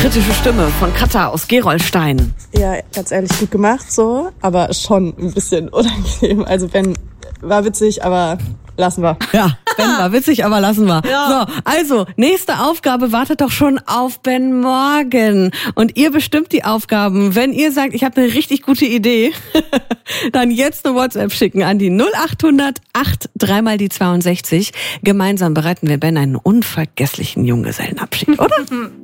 kritische Stimme von Katha aus Gerolstein. Ja, ganz ehrlich, gut gemacht so, aber schon ein bisschen unangenehm. Also Ben war witzig, aber lassen wir. Ja, Ben war witzig, aber lassen wir. Ja. So, also, nächste Aufgabe wartet doch schon auf Ben Morgen. Und ihr bestimmt die Aufgaben. Wenn ihr sagt, ich habe eine richtig gute Idee, dann jetzt eine WhatsApp schicken an die 0800 83 mal die 62. Gemeinsam bereiten wir Ben einen unvergesslichen Junggesellenabschied, oder?